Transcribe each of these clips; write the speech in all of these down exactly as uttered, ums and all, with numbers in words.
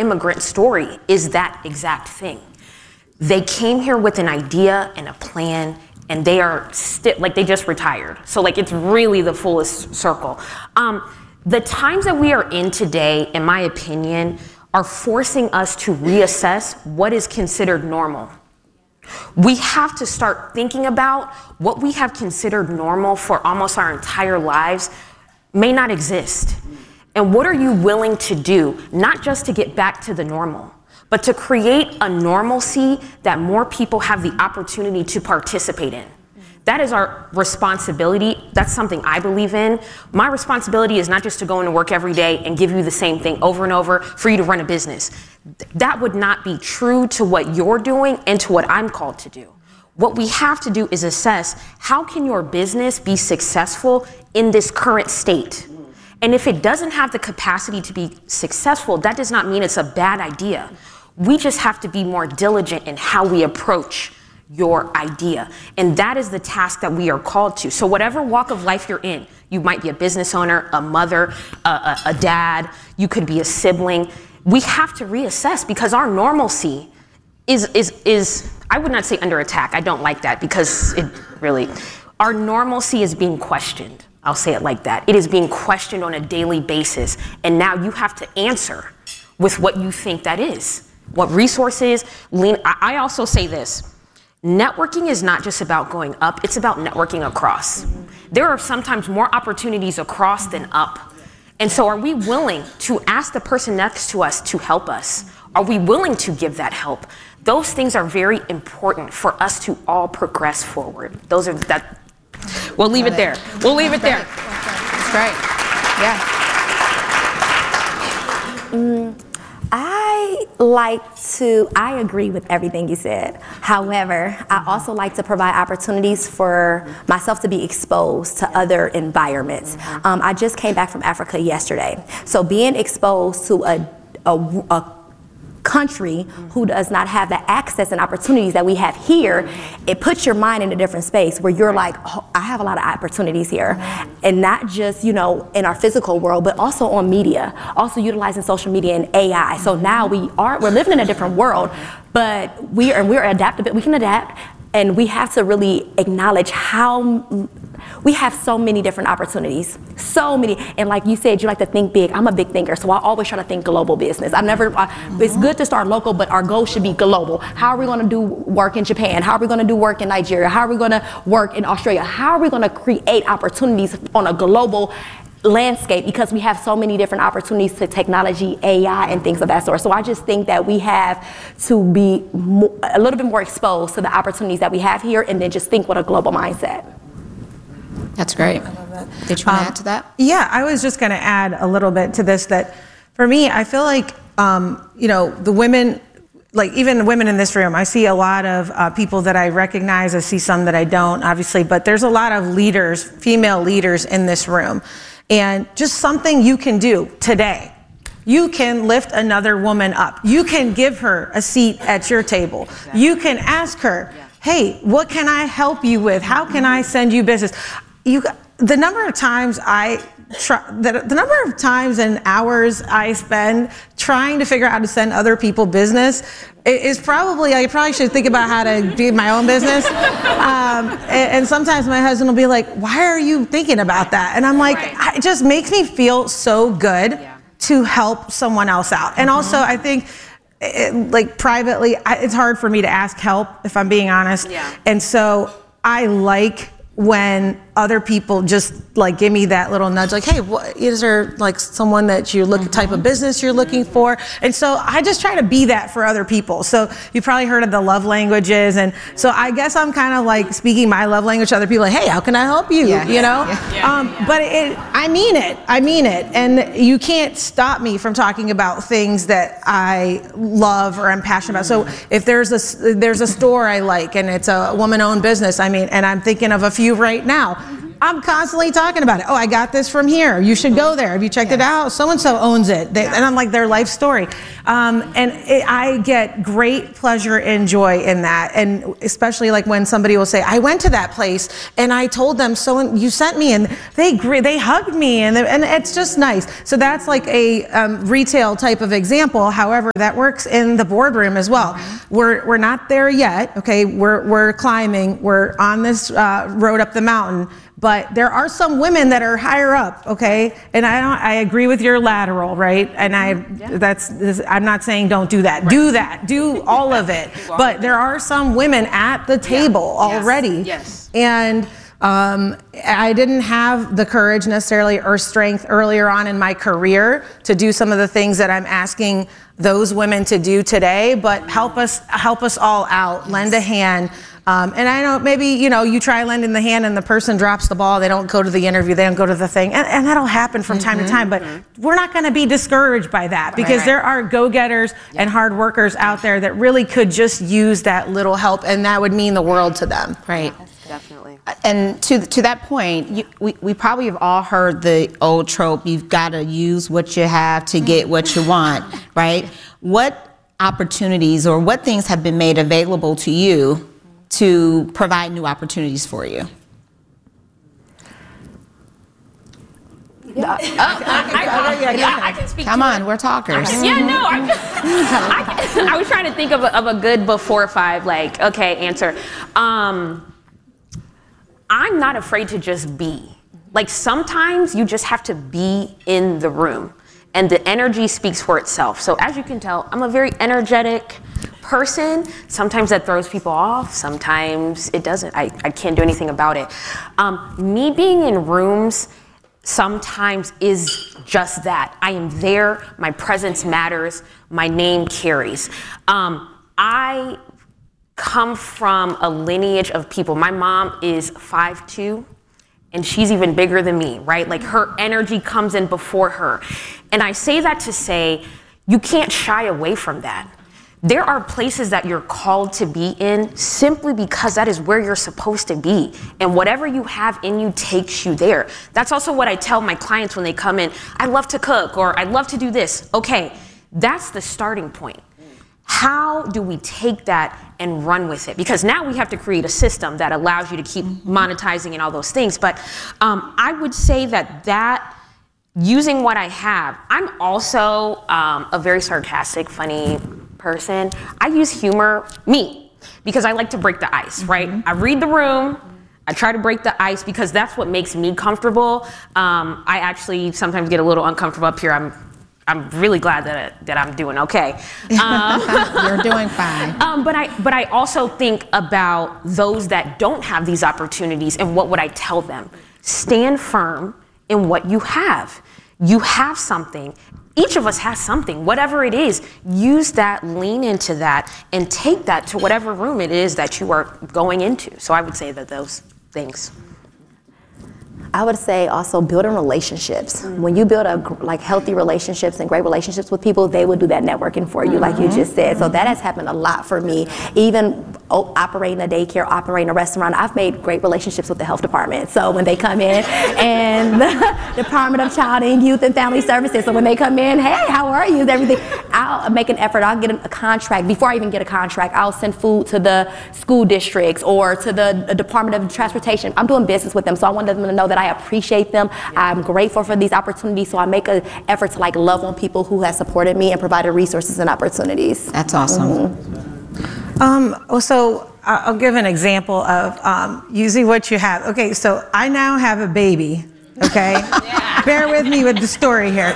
immigrant story is that exact thing. They came here with an idea and a plan, and they are still, like they just retired. So like it's really the fullest circle. Um, the times that we are in today, in my opinion, are forcing us to reassess what is considered normal. We have to start thinking about what we have considered normal for almost our entire lives may not exist. And what are you willing to do, not just to get back to the normal, but to create a normalcy that more people have the opportunity to participate in. That is our responsibility. That's something I believe in. My responsibility is not just to go into work every day and give you the same thing over and over for you to run a business. That would not be true to what you're doing and to what I'm called to do. What we have to do is assess, how can your business be successful in this current state? And if it doesn't have the capacity to be successful, that does not mean it's a bad idea. We just have to be more diligent in how we approach your idea. And that is the task that we are called to. So whatever walk of life you're in, you might be a business owner, a mother, a, a, a dad, you could be a sibling. We have to reassess, because our normalcy is, is, is, I would not say under attack. I don't like that, because it really, our normalcy is being questioned. I'll say it like that. It is being questioned on a daily basis. And now you have to answer with what you think that is. What resources, lean, I, I also say this, networking is not just about going up, it's about networking across. Mm-hmm. There are sometimes more opportunities across than up. And so are we willing to ask the person next to us to help us? Are we willing to give that help? Those things are very important for us to all progress forward. Those are, that, we'll leave it there. We'll leave it there. That's right. Yeah. Mm, I like to, I agree with everything you said. However, I also like to provide opportunities for myself to be exposed to other environments. Um, I just came back from Africa yesterday. So being exposed to a, a, a country who does not have the access and opportunities that we have here, it puts your mind in a different space where you're like, oh, I have a lot of opportunities here. And not just, you know, in our physical world, but also on media, also utilizing social media and A I. So now we are, we're living in a different world, but we are, we're adaptable, we can adapt, and we have to really acknowledge how we have so many different opportunities, so many. And like you said, you like to think big. I'm a big thinker, so I always try to think global business. I never, I, mm-hmm. It's good to start local, but our goal should be global. How are we gonna do work in Japan? How are we gonna do work in Nigeria? How are we gonna work in Australia? How are we gonna create opportunities on a global landscape, because we have so many different opportunities to technology, A I, and things of that sort. So I just think that we have to be mo- a little bit more exposed to the opportunities that we have here, and then just think with a global mindset. That's great. I love that. Did you want to um, add to that? Yeah, I was just going to add a little bit to this, that for me, I feel like, um, you know, the women, like even the women in this room, I see a lot of uh, people that I recognize. I see some that I don't, obviously, but there's a lot of leaders, female leaders in this room. And just something you can do today. You can lift another woman up. You can give her a seat at your table. Exactly. You can ask her, hey, what can I help you with? How can I send you business? You, the number of times I try, the, the number of times and hours I spend trying to figure out how to send other people business is probably, I probably should think about how to do my own business. Um, and, and sometimes my husband will be like, why are you thinking about that? And I'm like, right. It just makes me feel so good yeah. to help someone else out. And mm-hmm. also I think, it, like privately, I, it's hard for me to ask help, if I'm being honest. Yeah. And so I like when other people just like give me that little nudge, like, hey, what, is there like someone that you look mm-hmm. type of business you're looking for? And so I just try to be that for other people. So you probably heard of the love languages, and so I guess I'm kind of like speaking my love language to other people, like, hey, how can I help you? Yeah. You know, yeah. Yeah. Um, yeah. But it, I mean it, I mean it, and you can't stop me from talking about things that I love or I'm passionate about. So if there's a there's a store I like and it's a woman-owned business, I mean, and I'm thinking of a few right now, I'm constantly talking about it. Oh, I got this from here. You should go there. Have you checked yes. it out? So-and-so owns it. They, and I'm like, their life story. Um, and it, I get great pleasure and joy in that. And especially like when somebody will say, I went to that place and I told them, so you sent me, and they they hugged me, and, and it's just nice. So that's like a um, retail type of example. However, that works in the boardroom as well. Mm-hmm. We're, we're not there yet. Okay. We're, we're climbing. We're on this uh, road up the mountain. But there are some women that are higher up, okay? And I don't, I agree with your lateral, right? And I, yeah. that's, this, I'm not saying don't do that. Right. Do that, do all of it. But there are some women at the table yeah. already. Yes. yes. And um, I didn't have the courage necessarily or strength earlier on in my career to do some of the things that I'm asking those women to do today, but help us, help us all out, yes. lend a hand. Um, and I know maybe, you know, you try lending the hand and the person drops the ball. They don't go to the interview. They don't go to the thing. And, and that'll happen from mm-hmm, time to time. But mm-hmm. we're not going to be discouraged by that, because right. there are go-getters yeah. and hard workers out there that really could just use that little help. And that would mean the world to them. Right. Definitely. And to to that point, you, we, we probably have all heard the old trope, you've got to use what you have to get what you want, right? What opportunities or what things have been made available to you to provide new opportunities for you? Yeah. Oh, I, I, I, yeah, I can speak Come to on, it. we're talkers. Yeah, no, I, I, I was trying to think of a, of a good before or five, like, okay, answer. Um, I'm not afraid to just be. Like, sometimes you just have to be in the room, and the energy speaks for itself. So as you can tell, I'm a very energetic person. Sometimes that throws people off, sometimes it doesn't. I, I can't do anything about it. Um, me being in rooms sometimes is just that. I am there, my presence matters, my name carries. Um, I come from a lineage of people. My mom is five two, and she's even bigger than me, right? Like, her energy comes in before her. And I say that to say, you can't shy away from that. There are places that you're called to be in simply because that is where you're supposed to be. And whatever you have in you takes you there. That's also what I tell my clients when they come in. I love to cook, or I love to do this. Okay, that's the starting point. How do we take that and run with it? Because now we have to create a system that allows you to keep monetizing and all those things. But um, I would say that that using what I have, I'm also um, a very sarcastic, funny person. I use humor, me, because I like to break the ice, right? Mm-hmm. I read the room, I try to break the ice because that's what makes me comfortable. Um, I actually sometimes get a little uncomfortable up here. I'm I'm really glad that that I'm doing okay. Um, You're doing fine. Um, but I but I also think about those that don't have these opportunities, and what would I tell them? Stand firm in what you have. You have something. Each of us has something, whatever it is. Use that, lean into that, and take that to whatever room it is that you are going into. So I would say that those things. I would say also building relationships. Mm-hmm. When you build a like healthy relationships and great relationships with people, they will do that networking for you, mm-hmm. like you just said. So that has happened a lot for me. Even oh, operating a daycare, operating a restaurant, I've made great relationships with the health department. So when they come in, and the Department of Child and Youth and Family Services, so when they come in, hey, how are you? Everything. I'll make an effort. I'll get a contract. Before I even get a contract, I'll send food to the school districts or to the Department of Transportation. I'm doing business with them, so I want them to know that I appreciate them. I'm grateful for these opportunities, so I make an effort to like love on people who have supported me and provided resources and opportunities. That's awesome. Mm-hmm. Um, so I'll give an example of um, using what you have. Okay, so I now have a baby. Okay, yeah. Bear with me with the story here.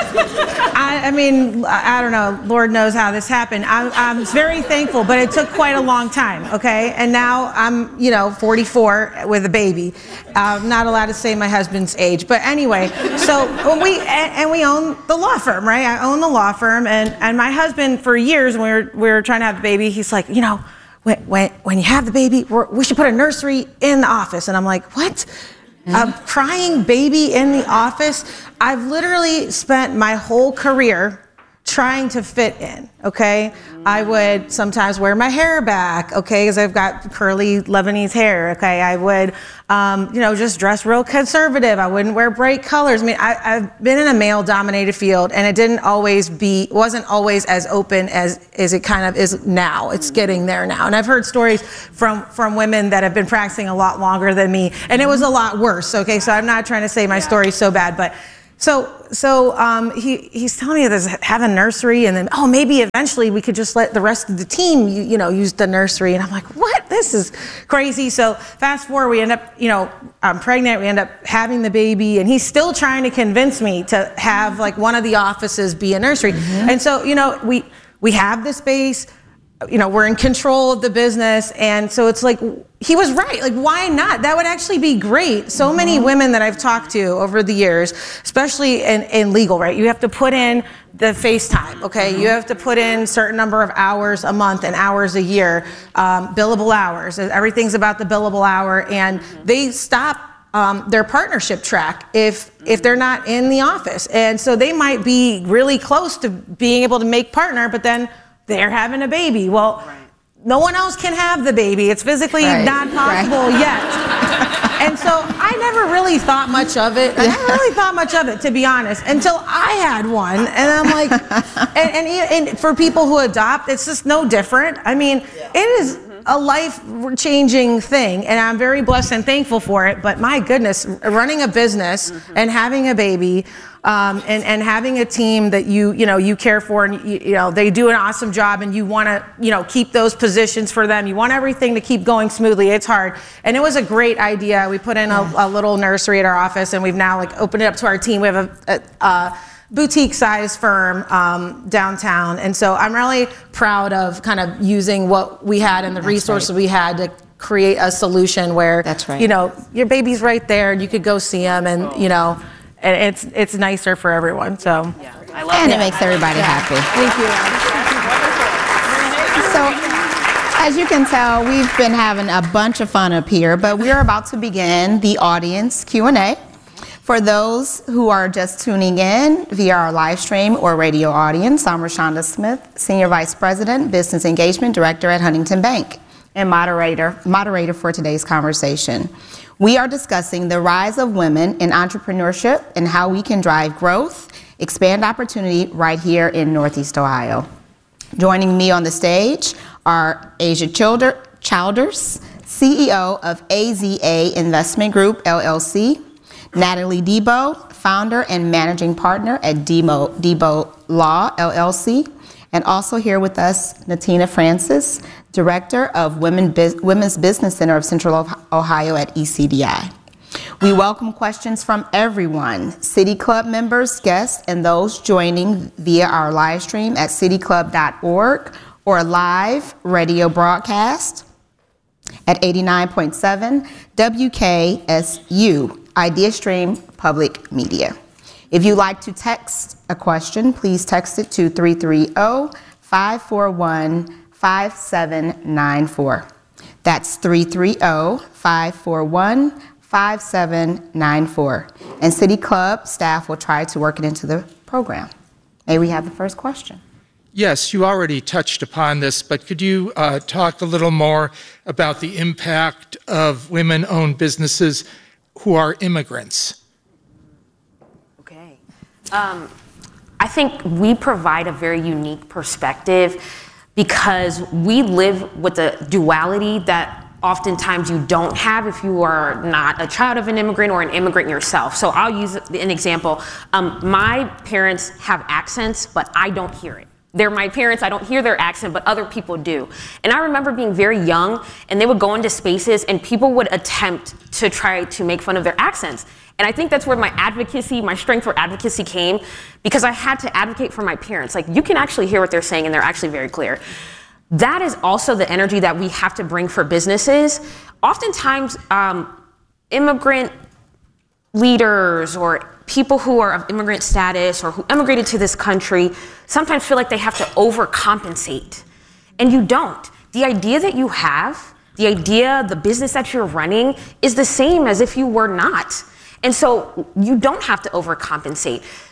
I, I mean, I don't know, Lord knows how this happened. I, I'm very thankful, but it took quite a long time, okay? And now I'm, you know, forty-four with a baby. I'm not allowed to say my husband's age, but anyway, so when we, and, and we own the law firm, right? I own the law firm, and, and my husband, for years, when we were, we were trying to have the baby, he's like, you know, when, when, when you have the baby, we're, we should put a nursery in the office. And I'm like, what? A crying baby in the office? I've literally spent my whole career trying to fit in, okay? I would sometimes wear my hair back, okay, because I've got curly Lebanese hair, okay? I would, um, you know, just dress real conservative. I wouldn't wear bright colors. I mean, I, I've been in a male-dominated field, and it didn't always be, wasn't always as open as, as it kind of is now. It's getting there now. And I've heard stories from, from women that have been practicing a lot longer than me, and it was a lot worse, okay? So I'm not trying to say my story's so bad, but So, so um, he, he's telling me this, have a nursery, and then, oh, maybe eventually we could just let the rest of the team, you, you know, use the nursery. And I'm like, what? This is crazy. So fast forward, we end up, you know, I'm pregnant, we end up having the baby, and he's still trying to convince me to have like one of the offices be a nursery. Mm-hmm. And so, you know, we, we have the space, you know, we're in control of the business. And so it's like, he was right. Like, why not? That would actually be great. So mm-hmm. many women that I've talked to over the years, especially in, in legal, right? You have to put in the FaceTime, okay? Mm-hmm. You have to put in a certain number of hours a month and hours a year, um, billable hours. Everything's about the billable hour. And mm-hmm. they stop um, their partnership track if, mm-hmm. if they're not in the office. And so they might be really close to being able to make partner, but then they're having a baby. Well, right. no one else can have the baby. It's physically right. not possible right. yet. And so I never really thought much of it. I never really thought much of it, to be honest, until I had one. And I'm like, and, and, and for people who adopt, it's just no different. I mean, yeah. it is a life-changing thing, and I'm very blessed and thankful for it. But my goodness, running a business mm-hmm. and having a baby, Um, and, and having a team that you, you know, you care for, and you, you know, they do an awesome job, and you want to, you know, keep those positions for them. You want everything to keep going smoothly. It's hard. And it was a great idea. We put in a, a little nursery at our office, and we've now like opened it up to our team. We have a, a, a boutique size firm um, downtown. And so I'm really proud of kind of using what we had and the That's resources right. we had to create a solution where, That's right. you know, your baby's right there and you could go see them, and, you know, and it's it's nicer for everyone. So yeah, I love and that. it makes everybody yeah. happy. Thank you. So, as you can tell, we've been having a bunch of fun up here, but we're about to begin the audience Q and A. For those who are just tuning in via our live stream or radio audience, I'm Rashonda Smith, Senior Vice President, Business Engagement Director at Huntington Bank, and moderator moderator for today's conversation. We are discussing the rise of women in entrepreneurship and how we can drive growth, expand opportunity right here in Northeast Ohio. Joining me on the stage are Asia Childer, Childers, C E O of A Z A Investment Group, L L C, Natalie Debo, founder and managing partner at Debo, Debo Law, L L C, and also here with us, Natina Francis, Director of Women Biz- Women's Business Center of Central Ohio at E C D I. We welcome questions from everyone, City Club members, guests, and those joining via our live stream at city club dot org or live radio broadcast at eighty-nine point seven W K S U, IdeaStream Public Media. If you'd like to text a question, please text it to three three zero, five four one, five seven nine four. That's three three zero, five four one, five seven nine four. And City Club staff will try to work it into the program. May we have the first question? Yes, you already touched upon this, but could you uh, talk a little more about the impact of women-owned businesses who are immigrants? Okay. Um, I think we provide a very unique perspective because we live with a duality that oftentimes you don't have if you are not a child of an immigrant or an immigrant yourself. So I'll use an example. Um, my parents have accents, but I don't hear it. They're my parents, I don't hear their accent, but other people do. And I remember being very young, and they would go into spaces, and people would attempt to try to make fun of their accents. And I think that's where my advocacy, my strength for advocacy came, because I had to advocate for my parents. Like, you can actually hear what they're saying, and they're actually very clear. That is also the energy that we have to bring for businesses. Oftentimes, um, immigrant leaders or people who are of immigrant status or who immigrated to this country sometimes feel like they have to overcompensate. And you don't. The idea that you have, the idea, the business that you're running is the same as if you were not. And so you don't have to overcompensate.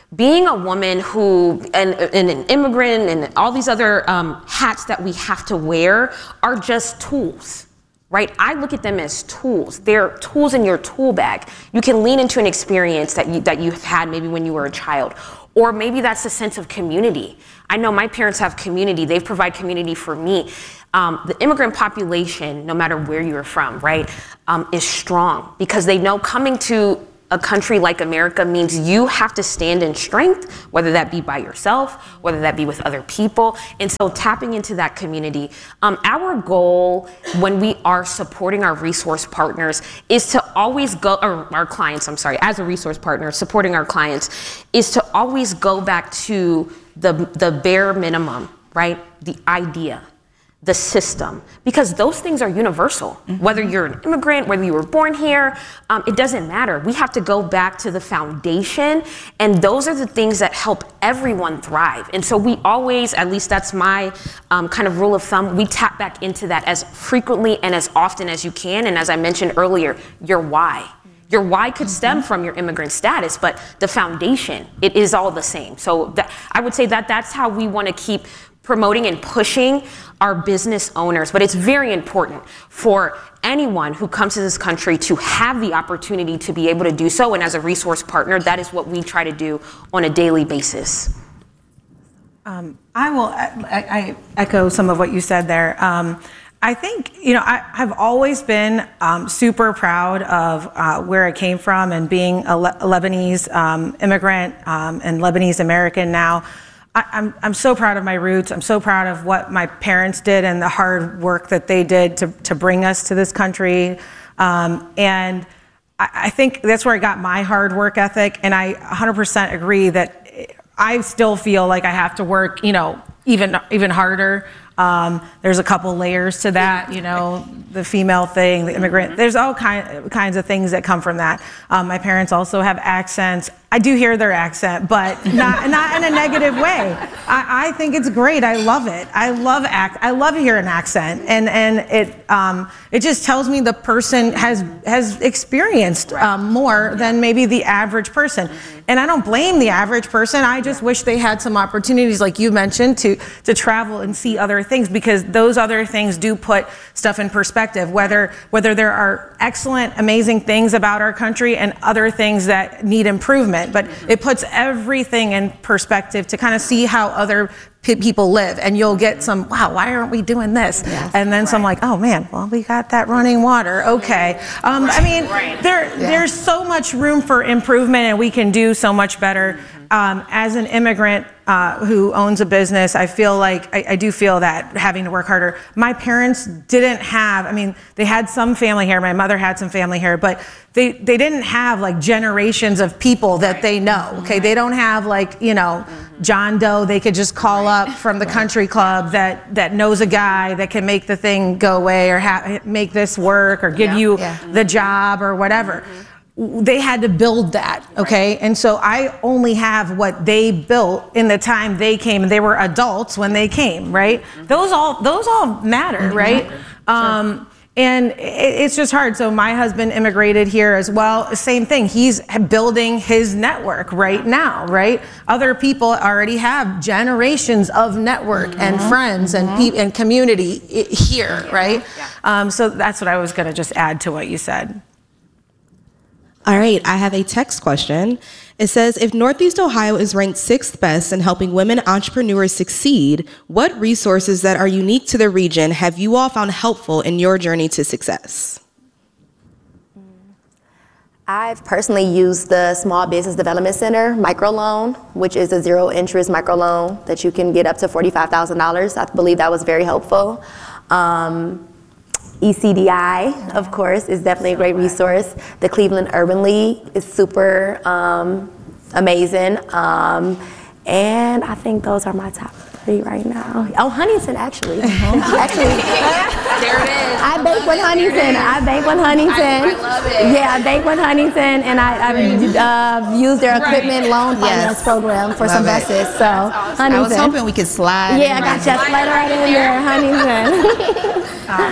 being a woman who, and, and an immigrant and all these other um, hats that we have to wear are just tools, right? I look at them as tools. They're tools in your tool bag. You can lean into an experience that you, that you've had maybe when you were a child, or maybe that's a sense of community. I know my parents have community. They provide community for me. Um, the immigrant population, no matter where you're from, right, um, is strong because they know coming to a country like America means you have to stand in strength, whether that be by yourself, whether that be with other people. And so tapping into that community, um, our goal when we are supporting our resource partners is to always go, or our clients, I'm sorry, as a resource partner, supporting our clients, is to always go back to the, the bare minimum, right? The idea, the system, because those things are universal. Mm-hmm. Whether you're an immigrant, whether you were born here, um, it doesn't matter. We have to go back to the foundation, and those are the things that help everyone thrive. And so we always, at least that's my um, kind of rule of thumb, we tap back into that as frequently and as often as you can. And as I mentioned earlier, your why. Your why could stem from your immigrant status, but the foundation, it is all the same. So that, I would say that that's how we want to keep promoting and pushing our business owners. But it's very important for anyone who comes to this country to have the opportunity to be able to do so. And as a resource partner, that is what we try to do on a daily basis. Um, I will I, I echo some of what you said there. Um, I think, you know, I, I've always been um, super proud of uh, where I came from and being a, Le- a Lebanese um, immigrant um, and Lebanese American now. I, I'm, I'm so proud of my roots. I'm so proud of what my parents did and the hard work that they did to, to bring us to this country. Um, and I, I think that's where I got my hard work ethic. And I one hundred percent agree that I still feel like I have to work, you know, even even harder. Um, there's a couple layers to that, you know, the female thing, the immigrant. There's all kind, kinds of things that come from that. Um, my parents also have accents. I do hear their accent, but not not in a negative way. I, I think it's great. I love it. I love act. I love hearing an accent, and and it um, it just tells me the person has has experienced um, more than maybe the average person. And I don't blame the average person. I just wish they had some opportunities, like you mentioned, to to travel and see other things, because those other things do put stuff in perspective. Whether whether there are excellent, amazing things about our country and other things that need improvement. But it puts everything in perspective to kind of see how other p- people live, and you'll get some, wow, why aren't we doing this? Yes. And then right. some like, oh man, well, we got that running water, okay. Um, right. I mean, right. there yeah. there's so much room for improvement, and we can do so much better. Um, as an immigrant uh, who owns a business, I feel like, I, I do feel that having to work harder. My parents didn't have, I mean, they had some family here, my mother had some family here, but they, they didn't have like generations of people that they know, okay? They don't have like, you know, John Doe they could just call up from the country club that, that knows a guy that can make the thing go away, or ha- make this work, or give yeah. you yeah. the job or whatever. Mm-hmm. They had to build that, okay? Right. And so I only have what they built in the time they came, and they were adults when they came, right? Mm-hmm. Those all those all matter, mm-hmm. right? Sure. Um, and it, it's just hard. So my husband immigrated here as well. Same thing. He's building his network right now, right? Other people already have generations of network mm-hmm. and friends mm-hmm. and pe- and community here, yeah. right? Yeah. Um, so that's what I was going to just add to what you said. All right, I have a text question. It says, if Northeast Ohio is ranked sixth best in helping women entrepreneurs succeed, what resources that are unique to the region have you all found helpful in your journey to success? I've personally used the Small Business Development Center microloan, which is a zero interest microloan that you can get up to forty-five thousand dollars. I believe that was very helpful. Um, E C D I, of course, is definitely a great resource. The Cleveland Urban League is super um, amazing. Um, and I think those are my top three right now. Oh, Huntington, actually. Mm-hmm. Actually. There it is. I bank with Huntington. I bank with Huntington. I, I love it. Yeah, I bank with Huntington, and I, I've uh, used their equipment right. loan finance yes. program for love some buses. So, awesome. Huntington. I was hoping we could slide. Yeah, I got you. Slide right in there, Huntington. um,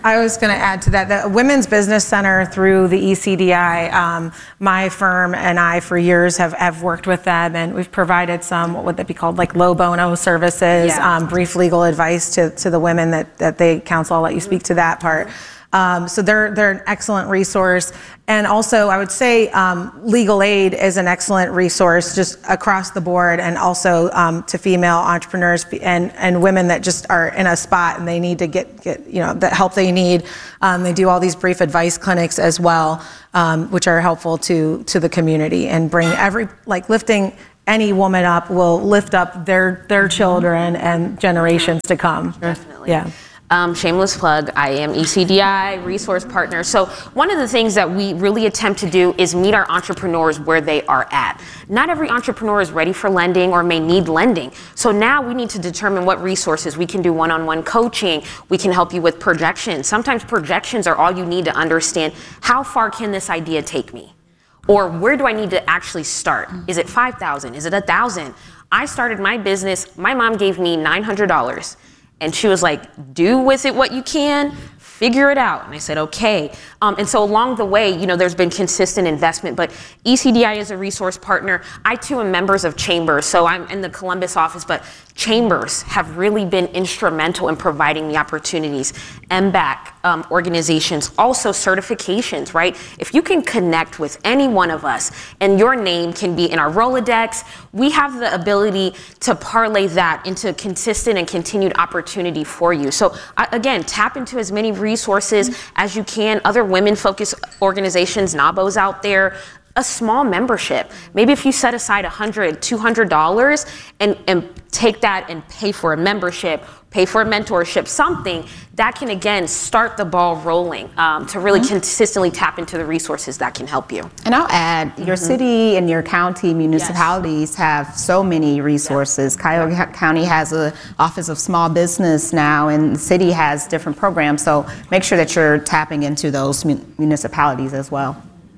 I was going to add to that, the Women's Business Center through the E C D I, um, my firm and I for years have, have worked with them, and we've provided some, what would that be called, like low bono services, Yeah. um, brief legal advice to, to the women that, that they counsel. I'll let you speak to that part. Um, so they're they're an excellent resource, and also I would say um, legal aid is an excellent resource just across the board, and also um, to female entrepreneurs and and women that just are in a spot and they need to get get you know the help they need. Um, they do all these brief advice clinics as well, um, which are helpful to to the community and bring every like lifting any woman up will lift up their their children and generations to come. Definitely. Yeah. Um, shameless plug, I am E C D I resource partner. So one of the things that we really attempt to do is meet our entrepreneurs where they are at. Not every entrepreneur is ready for lending or may need lending. So now we need to determine what resources. We can do one-on-one coaching. We can help you with projections. Sometimes projections are all you need to understand how far can this idea take me? Or where do I need to actually start? Is it five thousand? Is it one thousand? I started my business, my mom gave me nine hundred dollars. And she was like, do with it what you can, figure it out. And I said, okay. Um, and so along the way, you know, there's been consistent investment, but E C D I is a resource partner. I too am members of Chambers. So I'm in the Columbus office, but Chambers have really been instrumental in providing the opportunities. M B A C um, organizations, also certifications, right? If you can connect with any one of us and your name can be in our Rolodex, we have the ability to parlay that into consistent and continued opportunity for you. So uh, again, tap into as many resources mm-hmm. as you can. Other women-focused organizations, NABOs out there, a small membership. Maybe if you set aside one hundred dollars, two hundred dollars and, and take that and pay for a membership, pay for a mentorship, something that can, again, start the ball rolling um, to really mm-hmm. consistently tap into the resources that can help you. And I'll add, mm-hmm. your city and your county municipalities yes. have so many resources. Yeah. Cuyahoga yeah. County has an Office of Small Business now, and the city has different programs. So make sure that you're tapping into those mun- municipalities as well.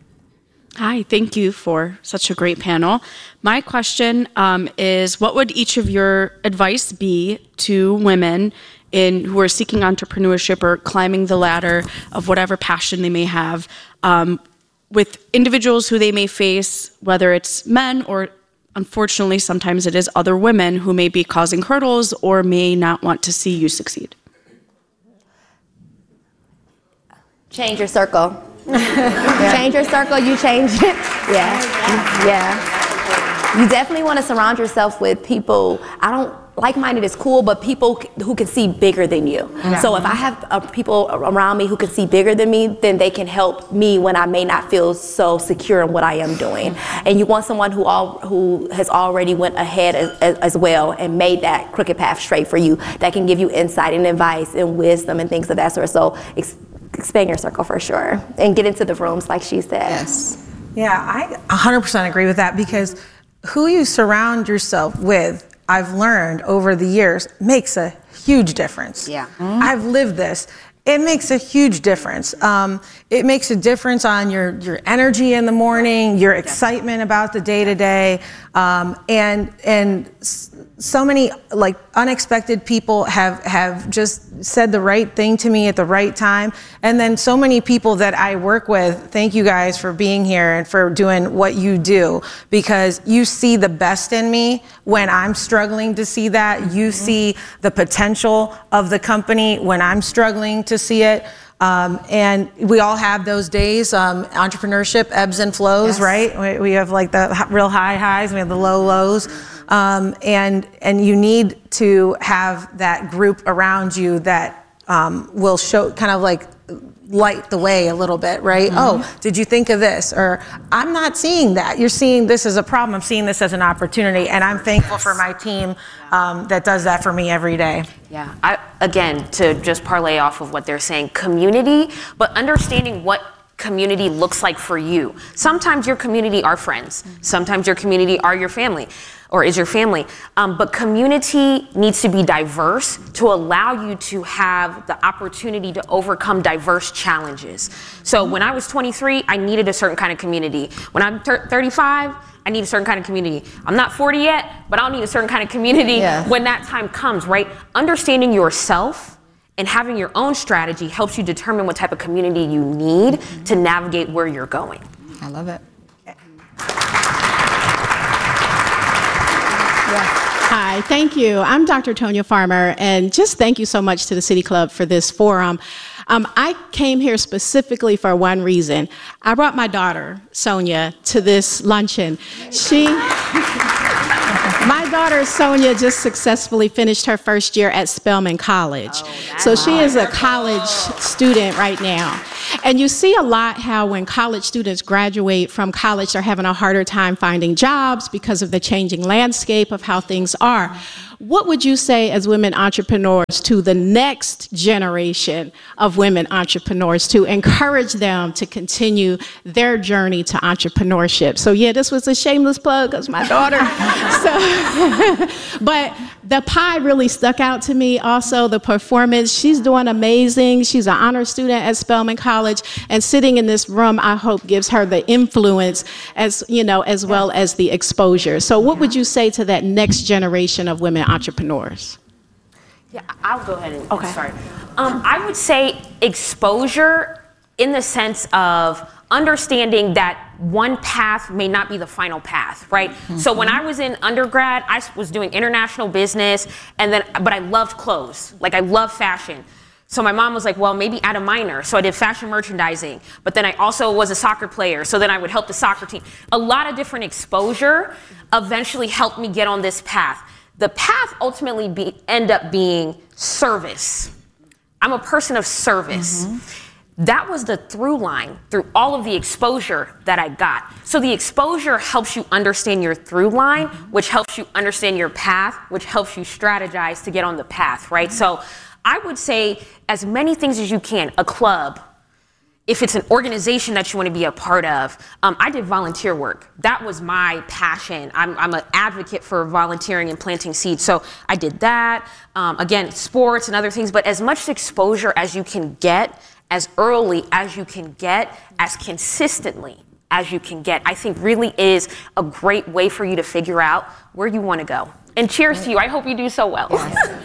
Hi, thank you for such a great panel. My question um, is, what would each of your advice be to women in who are seeking entrepreneurship or climbing the ladder of whatever passion they may have, um, with individuals who they may face, whether it's men or unfortunately sometimes it is other women who may be causing hurdles or may not want to see you succeed? Change your circle. yeah. Change your circle, you change it. Yeah. Yeah. You definitely want to surround yourself with people. I don't, like-minded is cool, but people who can see bigger than you. Yeah. So if I have uh, people around me who can see bigger than me, then they can help me when I may not feel so secure in what I am doing. And you want someone who all who has already went ahead as, as, as well and made that crooked path straight for you, that can give you insight and advice and wisdom and things of that sort. So expand your circle for sure and get into the rooms like she said. Yes. Yeah, I one hundred percent agree with that, because who you surround yourself with, I've learned over the years, makes a huge difference. Yeah. Mm-hmm. I've lived this. It makes a huge difference. Um, it makes a difference on your, your energy in the morning, your excitement about the day to day, um, and and so many like unexpected people have have just said the right thing to me at the right time, and then so many people that I work with. Thank you guys for being here and for doing what you do, because you see the best in me when I'm struggling to see that. You mm-hmm. see the potential of the company when I'm struggling to see it. Um, and we all have those days. Um, entrepreneurship ebbs and flows, yes. right? We, we have like the real high highs, we have the low lows. Um, and and you need to have that group around you that um, will show, kind of like light the way a little bit, right? Mm-hmm. Oh, did you think of this? Or I'm not seeing that. You're seeing this as a problem. I'm seeing this as an opportunity, and I'm thankful for my team um, that does that for me every day. Yeah. I, again, to just parlay off of what they're saying, community, but understanding what community looks like for you. Sometimes your community are friends. Sometimes your community are your family, or is your family. Um, but community needs to be diverse to allow you to have the opportunity to overcome diverse challenges. So when I was twenty-three, I needed a certain kind of community. When I'm thirty-five, I need a certain kind of community. I'm not forty yet, but I'll need a certain kind of community yeah. when that time comes, right? Understanding yourself And having your own strategy helps you determine what type of community you need mm-hmm. to navigate where you're going. I love it. Hi, thank you. I'm Doctor Tonya Farmer, and just thank you so much to the City Club for this forum. Um, I came here specifically for one reason. I brought my daughter, Sonia, to this luncheon. She, my daughter, Sonia, just successfully finished her first year at Spelman College. Oh, so she is a college student right now. And you see a lot how when college students graduate from college, they're having a harder time finding jobs because of the changing landscape of how things are. What would you say as women entrepreneurs to the next generation of women entrepreneurs to encourage them to continue their journey to entrepreneurship? So yeah, this was a shameless plug because my daughter. so, but the pie really stuck out to me. Also, the performance, she's doing amazing. She's an honor student at Spelman College, and sitting in this room, I hope gives her the influence as, you know, as well as the exposure. So what would you say to that next generation of women entrepreneurs? Yeah, I'll go ahead and okay. start. Um, I would say exposure in the sense of understanding that one path may not be the final path, right? Mm-hmm. So when I was in undergrad, I was doing international business, and then, but I loved clothes. Like I love fashion. So my mom was like, well, maybe add a minor. So I did fashion merchandising, but then I also was a soccer player. So then I would help the soccer team. A lot of different exposure eventually helped me get on this path. The path ultimately be, end up being service. I'm a person of service. Mm-hmm. That was the through line through all of the exposure that I got. So the exposure helps you understand your through line, which helps you understand your path, which helps you strategize to get on the path, right? So I would say as many things as you can, a club, if it's an organization that you want to be a part of. Um, I did volunteer work. That was my passion. I'm, I'm an advocate for volunteering and planting seeds. So I did that. Um, again, sports and other things, but as much exposure as you can get, as early as you can get, as consistently as you can get, I think really is a great way for you to figure out where you want to go. And cheers to you. I hope you do so well.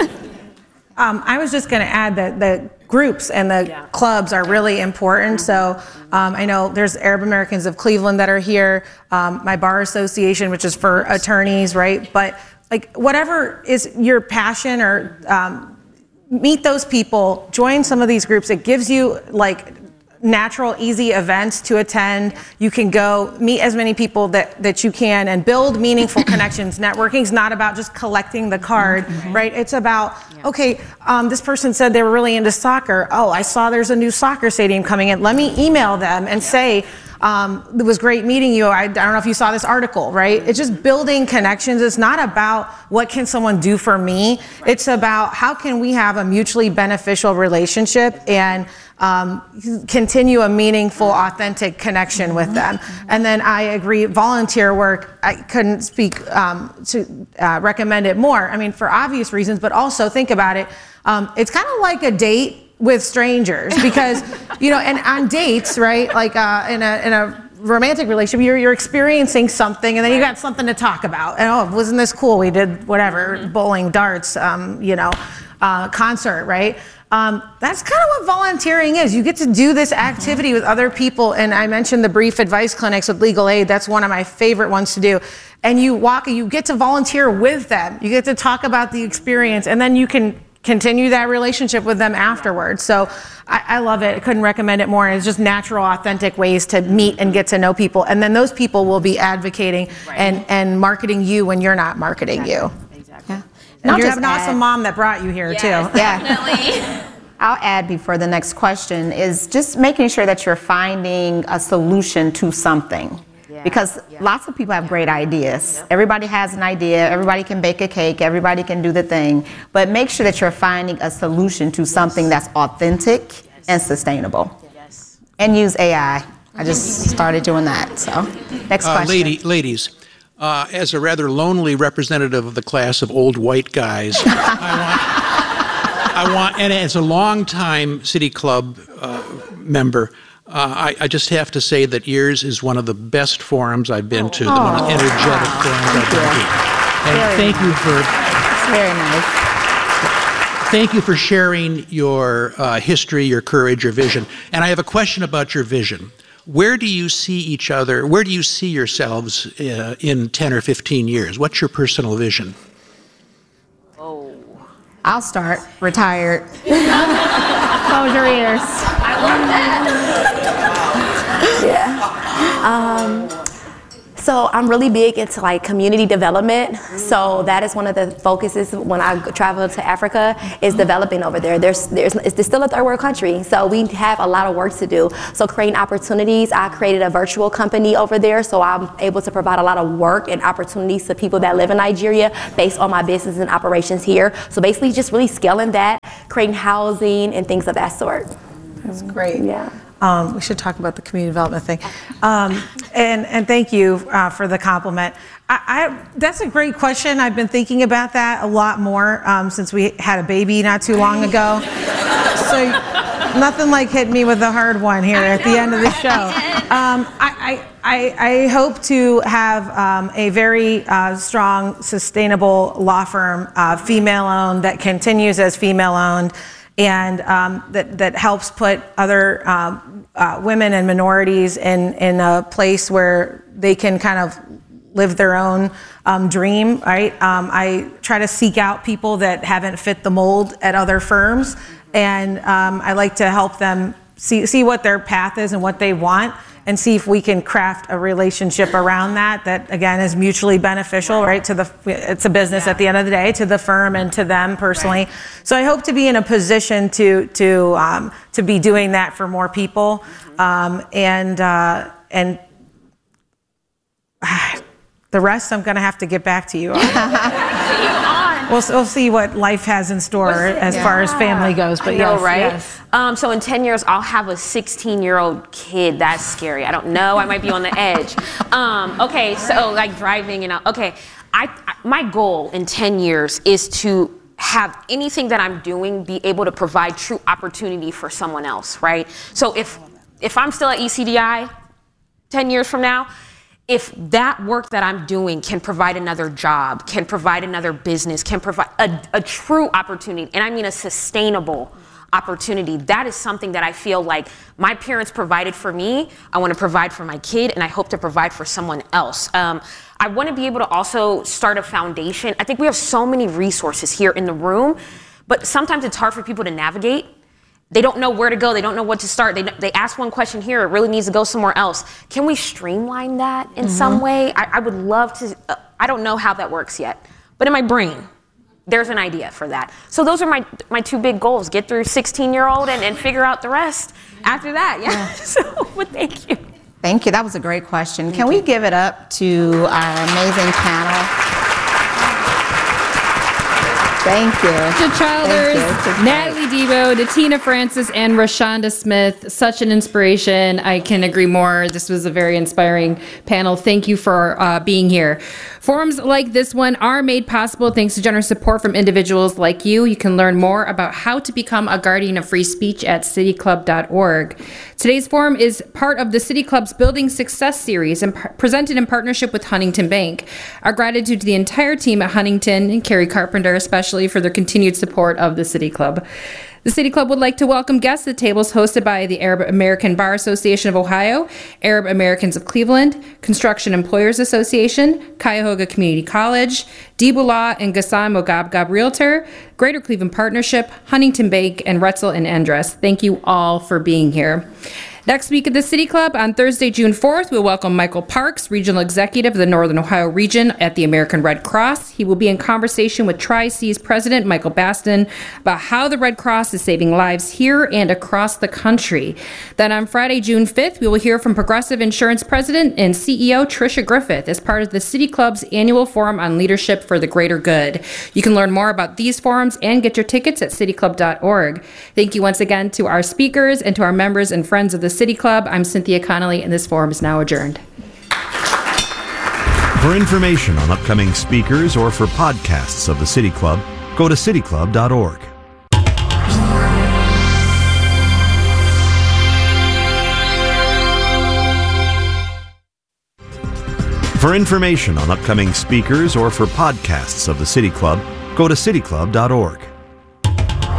Um, I was just going to add that the groups and the yeah. clubs are really important. So um, I know there's Arab Americans of Cleveland that are here, um, my bar association, which is for attorneys, right? But like whatever is your passion, or um, meet those people, join some of these groups. It gives you like natural, easy events to attend. You can go meet as many people that, that you can and build meaningful connections. Networking is not about just collecting the card, mm-hmm. right? It's about, yeah. okay, um, this person said they were really into soccer. Oh, I saw there's a new soccer stadium coming in. Let me email them and yeah. say, um, it was great meeting you. I, I don't know if you saw this article, right? It's just building connections. It's not about what can someone do for me. Right. It's about how can we have a mutually beneficial relationship and Um, continue a meaningful, authentic connection with them. And then I agree, volunteer work, I couldn't speak um, to uh, recommend it more. I mean, for obvious reasons, but also think about it. Um, it's kind of like a date with strangers because, you know, and on dates, right, like uh, in a in a romantic relationship, you're, you're experiencing something and then you got something to talk about. And oh, wasn't this cool? We did whatever, bowling, darts, um, you know, uh, concert, right? Um, that's kind of what volunteering is. You get to do this activity with other people. And I mentioned the brief advice clinics with Legal Aid. That's one of my favorite ones to do. And you walk, you get to volunteer with them. You get to talk about the experience, and then you can continue that relationship with them afterwards. So I, I love it. I couldn't recommend it more. It's just natural, authentic ways to meet and get to know people. And then those people will be advocating right. and, and marketing you when you're not marketing exactly. you. Exactly. Yeah. And you have an awesome mom that brought you here, yes, too. Definitely. Yeah. I'll add before the next question is just making sure that you're finding a solution to something. Yeah. Because yeah. lots of people have great ideas. Yep. Everybody has an idea. Everybody can bake a cake. Everybody can do the thing. But make sure that you're finding a solution to something yes. that's authentic yes. and sustainable. Yes. And use A I. I just started doing that. So next uh, question. Lady, ladies. Uh, as a rather lonely representative of the class of old white guys, I want, I want, and as a longtime City Club uh, member, uh, I, I just have to say that Ears is one of the best forums I've been to, oh. the most energetic wow. forums I've been to. And very thank nice. you for. That's very nice. thank you for sharing your uh, history, your courage, your vision. And I have a question about your vision. Where do you see each other? Where do you see yourselves uh, in ten or fifteen years? What's your personal vision? Oh, I'll start. Retired. Close your ears. I love that. Yeah. Um, So I'm really big into like community development. So that is one of the focuses when I travel to Africa is developing over there. There's, there's, it's still a third world country, so we have a lot of work to do. So creating opportunities, I created a virtual company over there, so I'm able to provide a lot of work and opportunities to people that live in Nigeria based on my business and operations here. So basically just really scaling that, creating housing and things of that sort. That's great. Yeah. Um, we should talk about the community development thing. Um, and, and thank you uh, for the compliment. I, I, that's a great question. I've been thinking about that a lot more um, since we had a baby not too long ago. So nothing like hitting me with a hard one here at the end of the show. Um, I, I, I hope to have um, a very uh, strong, sustainable law firm, uh, female-owned, that continues as female-owned, and um, that, that helps put other um, uh, women and minorities in, in a place where they can kind of live their own um, dream, right? Um, I try to seek out people that haven't fit the mold at other firms, and um, I like to help them see, see what their path is and what they want, and see if we can craft a relationship around that that again is mutually beneficial, right? To the, it's a business at the end of the day, to the firm and to them personally. So I hope to be in a position to to um, to be doing that for more people, um, and uh, and uh, the rest I'm going to have to get back to you on. We'll, we'll see what life has in store as yeah. far as family goes. But I know, yes, right? Yes. Um, so in ten years, I'll have a sixteen-year-old kid. That's scary. I don't know. I might be on the edge. Um, okay, so like driving and okay, I, I my goal in ten years is to have anything that I'm doing be able to provide true opportunity for someone else, right? So if if I'm still at E C D I ten years from now, if that work that I'm doing can provide another job, can provide another business, can provide a, a true opportunity, and I mean a sustainable opportunity, that is something that I feel like my parents provided for me, I want to provide for my kid, and I hope to provide for someone else. Um, I want to be able to also start a foundation. I think we have so many resources here in the room, but sometimes it's hard for people to navigate. They don't know where to go. They don't know what to start. They, they ask one question here. It really needs to go somewhere else. Can we streamline that in mm-hmm. some way? I, I would love to. Uh, I don't know how that works yet. But in my brain, there's an idea for that. So those are my my two big goals. Get through sixteen-year-old and, and figure out the rest after that. Yeah. yeah. So, but thank you. Thank you. That was a great question. Thank Can you. we give it up to our amazing panel? Thank you. To Childers, Natalie Debo, Datina Francis, and Rashonda Smith. Such an inspiration. I can agree more. This was a very inspiring panel. Thank you for uh, being here. Forums like this one are made possible thanks to generous support from individuals like you. You can learn more about how to become a guardian of free speech at city club dot org. Today's forum is part of the City Club's Building Success series and par- presented in partnership with Huntington Bank. Our gratitude to the entire team at Huntington and Carrie Carpenter especially for their continued support of the City Club. The City Club would like to welcome guests to the tables hosted by the Arab American Bar Association of Ohio, Arab Americans of Cleveland, Construction Employers Association, Cuyahoga Community College, Debo Law and Ghassan Mogab Realtor, Greater Cleveland Partnership, Huntington Bank, and Retzel and Andress. Thank you all for being here. Next week at the City Club, on Thursday, June fourth, we'll welcome Michael Parks, Regional Executive of the Northern Ohio Region at the American Red Cross. He will be in conversation with Tri-C's President Michael Baston about how the Red Cross is saving lives here and across the country. Then on Friday, June fifth, we will hear from Progressive Insurance President and C E O Tricia Griffith as part of the City Club's annual forum on leadership for the greater good. You can learn more about these forums and get your tickets at city club dot org. Thank you once again to our speakers and to our members and friends of the City Club. I'm Cynthia Connolly, and this forum is now adjourned. For information on upcoming speakers or for podcasts of the City Club, go to city club dot org. For information on upcoming speakers or for podcasts of the City Club, go to city club dot org.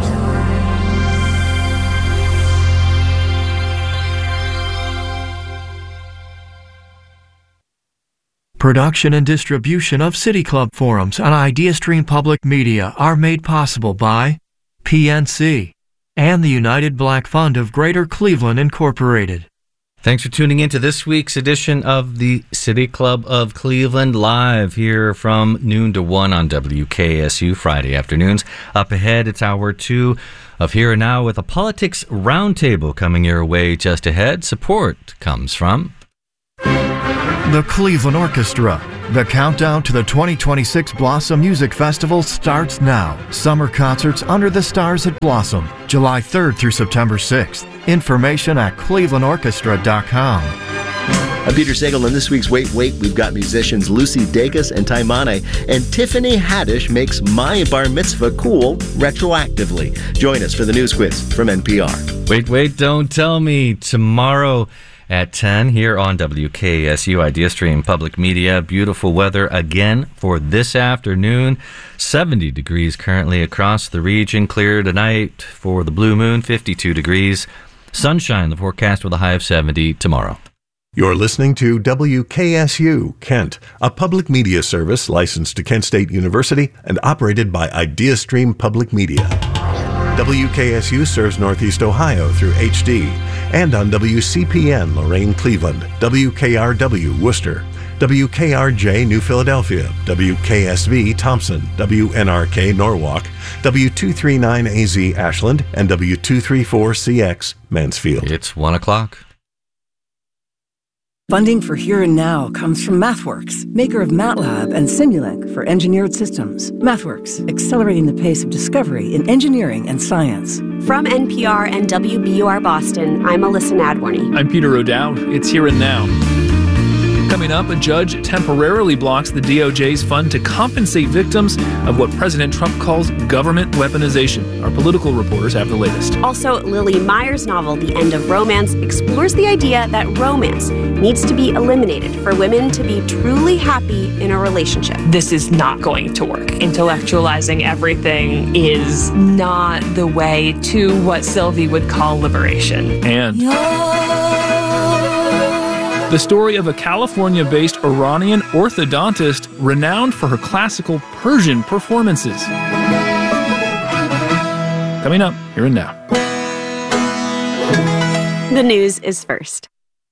Production and distribution of City Club forums on IdeaStream Public Media are made possible by P N C and the United Black Fund of Greater Cleveland, Incorporated. Thanks for tuning in to this week's edition of the City Club of Cleveland, live here from noon to one on W K S U Friday afternoons. Up ahead, it's hour two of Here and Now with a politics roundtable coming your way just ahead. Support comes from the Cleveland Orchestra. The countdown to the twenty twenty-six Blossom Music Festival starts now. Summer concerts under the stars at Blossom, July third through September sixth. Information at cleveland orchestra dot com. I'm Peter Sagal, and this week's Wait, Wait, we've got musicians Lucy Dacus and Taimane, and Tiffany Haddish makes My Bar Mitzvah cool retroactively. Join us for the news quiz from N P R. Wait, Wait, Don't Tell Me, tomorrow at ten here on W K S U IdeaStream Public Media. Beautiful weather again for this afternoon. seventy degrees currently across the region. Clear tonight for the blue moon, fifty-two degrees. Sunshine, the forecast with a high of seventy tomorrow. You're listening to W K S U Kent, a public media service licensed to Kent State University and operated by IdeaStream Public Media. W K S U serves Northeast Ohio through H D and on W C P N Lorain, Cleveland, W K R W Worcester, W K R J New Philadelphia, W K S V Thompson, W N R K Norwalk, W two thirty-nine A Z Ashland, and W two thirty-four C X Mansfield. It's one o'clock. Funding for Here and Now comes from MathWorks, maker of MATLAB and Simulink for engineered systems. MathWorks, accelerating the pace of discovery in engineering and science. From N P R and W B U R Boston, I'm Alyssa Nadworny. I'm Peter O'Dowd. It's Here and Now. Coming up, a judge temporarily blocks the D O J's fund to compensate victims of what President Trump calls government weaponization. Our political reporters have the latest. Also, Lily Meyer's novel, The End of Romance, explores the idea that romance needs to be eliminated for women to be truly happy in a relationship. This is not going to work. Intellectualizing everything is not the way to what Sylvie would call liberation. And the story of a California-based Iranian orthodontist renowned for her classical Persian performances. Coming up, Here and Now. The news is first.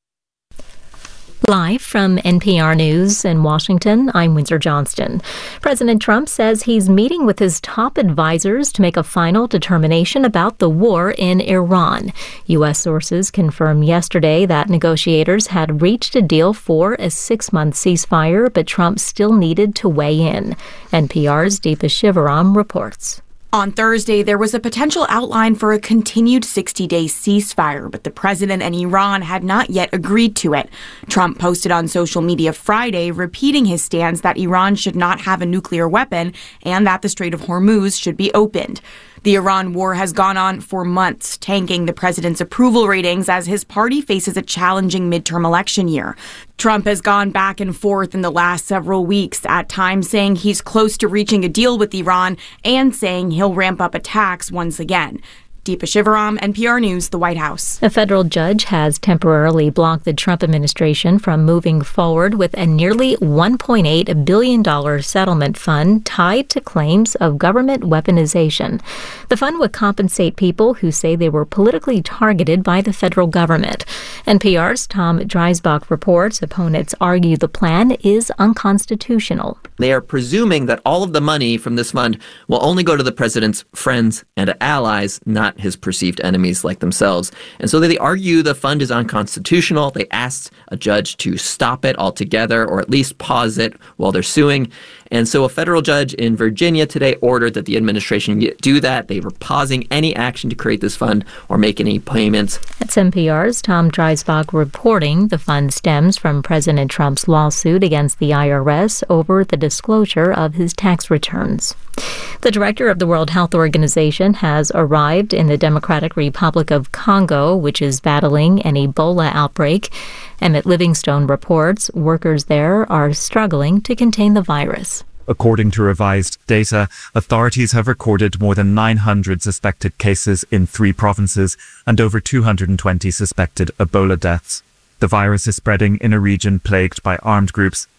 Live from N P R News in Washington, I'm Windsor Johnston. President Trump says he's meeting with his top advisors to make a final determination about the war in Iran. U S sources confirmed yesterday that negotiators had reached a deal for a six-month ceasefire, but Trump still needed to weigh in. N P R's Deepa Shivaram reports. On Thursday, there was a potential outline for a continued sixty-day ceasefire, but the president and Iran had not yet agreed to it. Trump posted on social media Friday, repeating his stance that Iran should not have a nuclear weapon and that the Strait of Hormuz should be opened. The Iran war has gone on for months, tanking the president's approval ratings as his party faces a challenging midterm election year. Trump has gone back and forth in the last several weeks, at times saying he's close to reaching a deal with Iran and saying he'll ramp up attacks once again. Deepa Shivaram, N P R News, the White House. A federal judge has temporarily blocked the Trump administration from moving forward with a nearly one point eight billion dollars settlement fund tied to claims of government weaponization. The fund would compensate people who say they were politically targeted by the federal government. N P R's Tom Dreisbach reports opponents argue the plan is unconstitutional. They are presuming that all of the money from this fund will only go to the president's friends and allies, not his perceived enemies like themselves. And so they argue the fund is unconstitutional. They asked a judge to stop it altogether or at least pause it while they're suing. And so a federal judge in Virginia today ordered that the administration do that. They were pausing any action to create this fund or make any payments. That's N P R's Tom Dreisbach reporting. The fund stems from President Trump's lawsuit against the I R S over the disclosure of his tax returns. The director of the World Health Organization has arrived in the Democratic Republic of Congo, which is battling an Ebola outbreak. Emmett Livingstone reports workers there are struggling to contain the virus. According to revised data, authorities have recorded more than nine hundred suspected cases in three provinces and over two hundred twenty suspected Ebola deaths. The virus is spreading in a region plagued by armed groups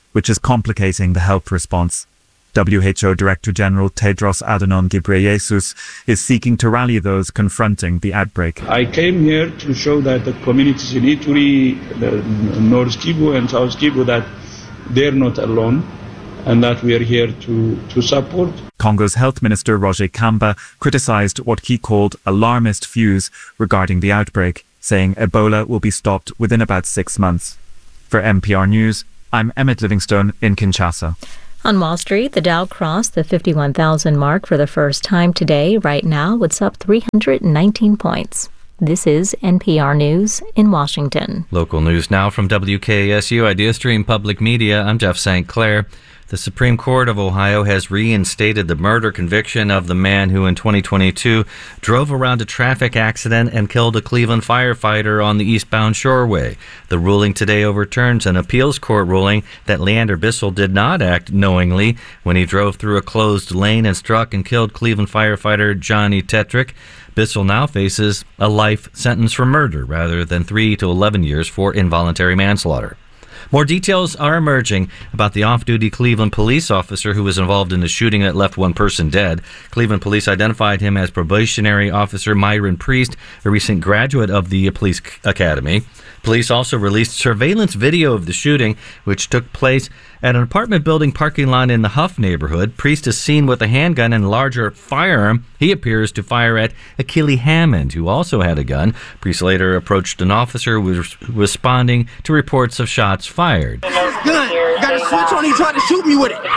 which is complicating the health response. W H O Director General Tedros Adhanom Ghebreyesus is seeking to rally those confronting the outbreak. I came here to show that the communities in Ituri, the North Kivu and South Kivu, that they're not alone and that we are here to, to support. Congo's Health Minister Roger Kamba criticized what he called alarmist views regarding the outbreak, saying Ebola will be stopped within about six months. For N P R News, I'm Emmett Livingstone in Kinshasa. On Wall Street, the Dow crossed the fifty-one thousand mark for the first time today. Right now, it's up three hundred nineteen points. This is N P R News in Washington. Local news now from W K S U IdeaStream Public Media. I'm Jeff Saint Clair. The Supreme Court of Ohio has reinstated the murder conviction of the man who in twenty twenty-two drove around a traffic accident and killed a Cleveland firefighter on the eastbound Shoreway. The ruling today overturns an appeals court ruling that Leander Bissell did not act knowingly when he drove through a closed lane and struck and killed Cleveland firefighter Johnny Tetrick. Bissell now faces a life sentence for murder rather than three to eleven years for involuntary manslaughter. More details are emerging about the off-duty Cleveland police officer who was involved in the shooting that left one person dead. Cleveland police identified him as probationary officer Myron Priest, a recent graduate of the police academy. Police also released surveillance video of the shooting, which took place at an apartment building parking lot in the Huff neighborhood. Priest is seen with a handgun and larger firearm. He appears to fire at Achille Hammond, who also had a gun. Priest later approached an officer who was responding to reports of shots fired. Gun. Got a switch on. He tried to shoot me with it.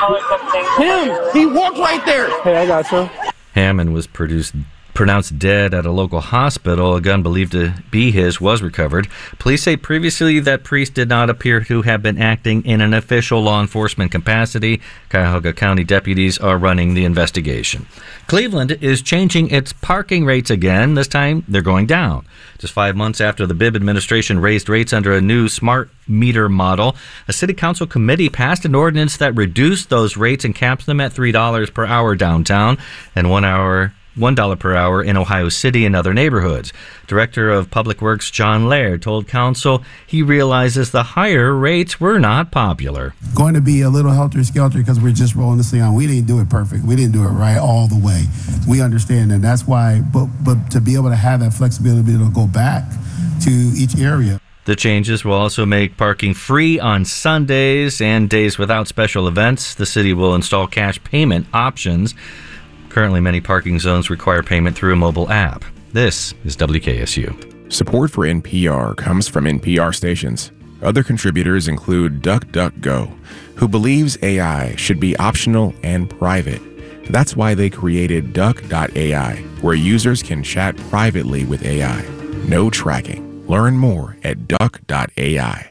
Him. He walked right there. Hey, I got you. Hammond was produced pronounced dead at a local hospital. A gun believed to be his was recovered. Police say previously that Priest did not appear to have been acting in an official law enforcement capacity. Cuyahoga County deputies are running the investigation. Cleveland is changing its parking rates again. This time they're going down. Just five months after the Bibb administration raised rates under a new smart meter model, a city council committee passed an ordinance that reduced those rates and caps them at three dollars per hour downtown and one hour one dollar per hour in Ohio City and other neighborhoods. Director of Public Works John Laird told council he realizes the higher rates were not popular. Going to be a little helter-skelter because we're just rolling this thing on. We didn't do it perfect. We didn't do it right all the way. We understand that. That's why, but, but to be able to have that flexibility to go back to each area. The changes will also make parking free on Sundays and days without special events. The city will install cash payment options. Currently, many parking zones require payment through a mobile app. This is W K S U. Support for N P R comes from N P R stations. Other contributors include DuckDuckGo, who believes A I should be optional and private. That's why they created Duck dot A I, where users can chat privately with A I. No tracking. Learn more at Duck dot A I.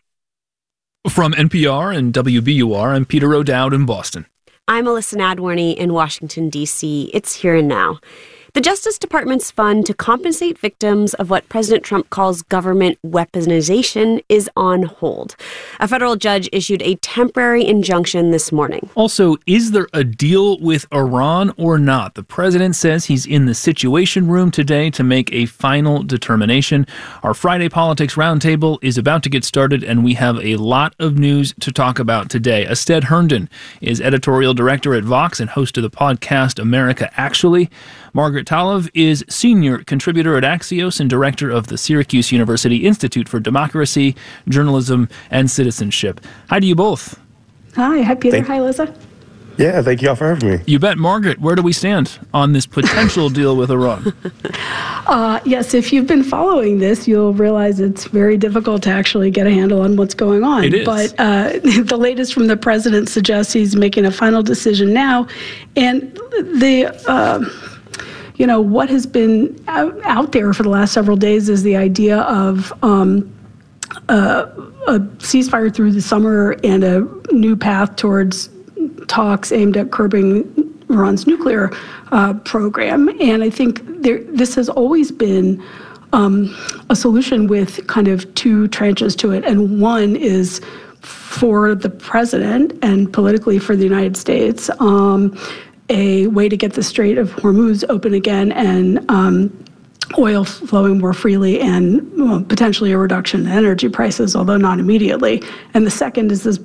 From N P R and W B U R, I'm Peter O'Dowd in Boston. I'm Alyssa Nadworny in Washington, D C It's Here and Now. The Justice Department's fund to compensate victims of what President Trump calls government weaponization is on hold. A federal judge issued a temporary injunction this morning. Also, is there a deal with Iran or not? The president says he's in the Situation Room today to make a final determination. Our Friday Politics Roundtable is about to get started, and we have a lot of news to talk about today. Ested Herndon is editorial director at Vox and host of the podcast America Actually. Margaret Talev is senior contributor at Axios and director of the Syracuse University Institute for Democracy, Journalism, and Citizenship. Hi to you both. Hi. Hi, Peter. Thank- Hi, Liza. Yeah, thank you all for having me. You bet. Margaret, where do we stand on this potential deal with Iran? Uh, yes, if you've been following this, you'll realize it's very difficult to actually get a handle on what's going on. It is. But uh, the latest from the president suggests he's making a final decision now. And the... Uh, You know, what has been out, out there for the last several days is the idea of um, uh, a ceasefire through the summer and a new path towards talks aimed at curbing Iran's nuclear uh, program. And I think there, this has always been um, a solution with kind of two tranches to it. And one is for the president and politically for the United States, um, a way to get the Strait of Hormuz open again and um, oil flowing more freely and well, potentially a reduction in energy prices, although not immediately. And the second is this